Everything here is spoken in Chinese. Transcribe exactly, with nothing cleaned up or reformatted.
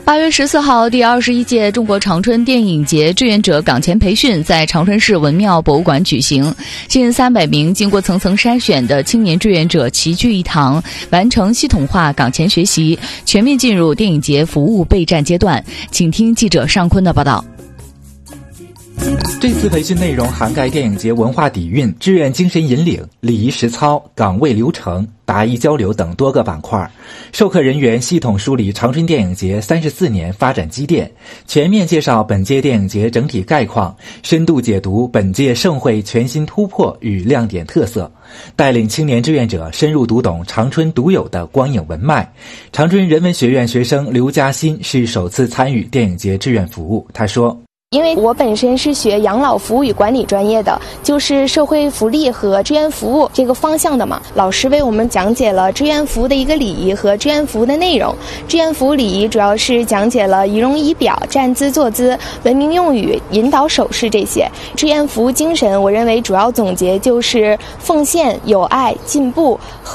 八月十四号，第二十一届中国长春电影节志愿者岗前培训在长春市文庙博物馆举行。近三百名经过层层筛选的青年志愿者齐聚一堂，完成系统化岗前学习，全面进入电影节服务备战阶段。请听记者尚坤的报道。 这次培训内容涵盖电影节文化底蕴、志愿精神引领、礼仪实操、岗位流程、答疑交流等多个板块。授课人员系统梳理长春电影节三十四年发展积淀，全面介绍本届电影节整体概况，深度解读本届盛会全新突破与亮点特色，带领青年志愿者深入读懂长春独有的光影文脉。长春人文学院学生刘嘉欣是首次参与电影节志愿服务，他说， 因为我本身是学养老服务与管理专业的，就是社会福利和志愿服务这个方向的嘛。老师为我们讲解了志愿服务的一个礼仪和志愿服务的内容。志愿服务礼仪主要是讲解了仪容仪表、站姿坐姿、文明用语、引导手势这些。志愿服务精神，我认为主要总结就是奉献、友爱、进步。